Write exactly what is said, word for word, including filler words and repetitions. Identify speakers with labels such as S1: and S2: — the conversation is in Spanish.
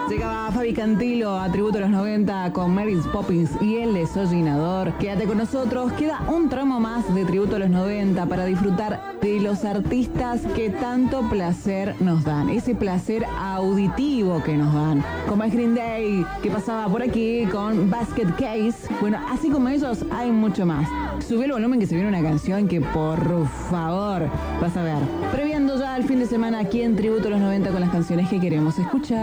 S1: Llegaba Fabi Cantilo a tributo a los noventa con Mary's Poppins y el desollinador. Quédate con nosotros, queda un tramo más de tributo a los noventa para disfrutar de los artistas que tanto placer nos dan, ese placer auditivo que nos dan, como es Green Day, que pasaba por aquí con Basket Case. Bueno, así como ellos hay mucho más. Sube el volumen que se viene una canción que por favor vas a ver. Previendo ya el fin de semana aquí en Tributo a los noventa con las canciones que queremos escuchar.